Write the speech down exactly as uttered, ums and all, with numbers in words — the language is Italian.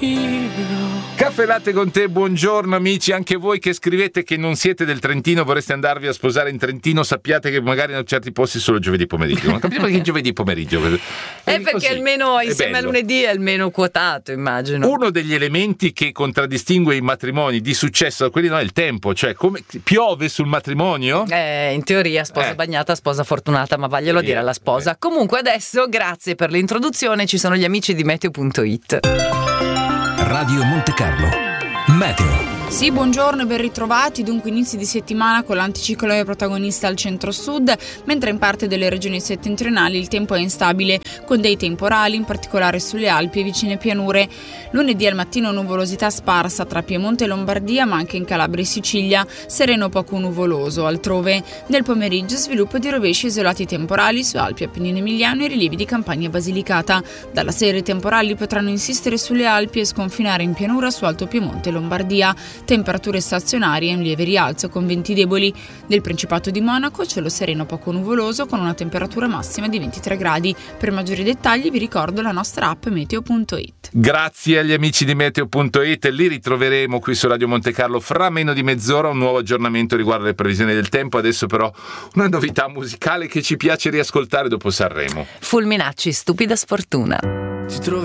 Caffè Latte con te, buongiorno amici, anche voi che scrivete che non siete del Trentino, vorreste andarvi a sposare in Trentino, sappiate che magari in certi posti solo giovedì pomeriggio. Non capiamo perché giovedì pomeriggio. È perché così, almeno insieme a lunedì è il meno quotato, immagino. Uno degli elementi che contraddistingue i matrimoni di successo da quelli no è il tempo, cioè come piove sul matrimonio? Eh, in teoria sposa Eh. bagnata, sposa fortunata, ma vaglielo Sì, dire alla sposa. eh. Comunque adesso, grazie per l'introduzione, ci sono gli amici di meteo punto it. Radio Monte Carlo Meteo. Sì, buongiorno e ben ritrovati. Dunque inizi di settimana con l'anticiclone protagonista al centro-sud, mentre in parte delle regioni settentrionali il tempo è instabile, con dei temporali, in particolare sulle Alpi e vicine pianure. Lunedì al mattino nuvolosità sparsa tra Piemonte e Lombardia, ma anche in Calabria e Sicilia, sereno poco nuvoloso. Altrove, nel pomeriggio sviluppo di rovesci isolati temporali su Alpi, Appennino Emiliano e rilievi di Campania e Basilicata. Dalla sera i temporali potranno insistere sulle Alpi e sconfinare in pianura su Alto Piemonte e Lombardia. Temperature stazionarie e un lieve rialzo con venti deboli. Nel Principato di Monaco cielo sereno poco nuvoloso con una temperatura massima di ventitré gradi. Per maggiori dettagli vi ricordo la nostra app meteo punto it. Grazie agli amici di meteo punto it, li ritroveremo qui su Radio Monte Carlo fra meno di mezz'ora, un nuovo aggiornamento riguardo le previsioni del tempo. Adesso però una novità musicale che ci piace riascoltare dopo Sanremo. Fulminacci, stupida sfortuna. Ti trovo